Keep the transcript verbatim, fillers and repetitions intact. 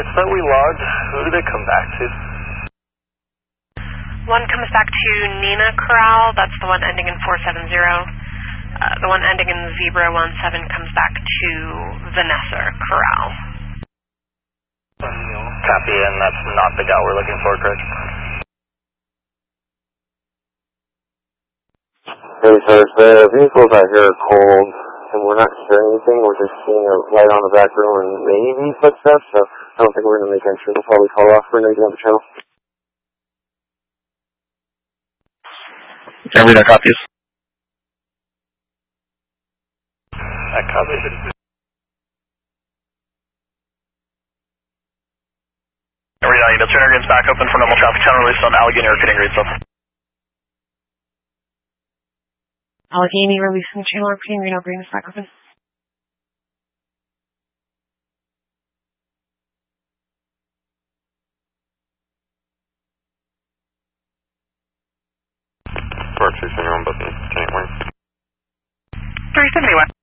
reports that we logged, who do they come back to? One comes back to Nina Corral, that's the one ending in four seven zero. Uh, the one ending in Zebra one seven comes back to Vanessa Corral. Copy, and that's not the gal we're looking for, correct? Hey, sir, the vehicles out here are cold, and we're not hearing anything. We're just seeing a light on the back room and maybe footsteps, so I don't think we're going to make entry. We'll probably call off for an exit on the channel. Can we not copies? I copied it. Every nine units, turn against back open for normal traffic channel release on Allegheny or Kidding Grade stuff. Allegheny releasing channel repeating Reno Green is back open. four two seven one button, can't wait. three seventy-one.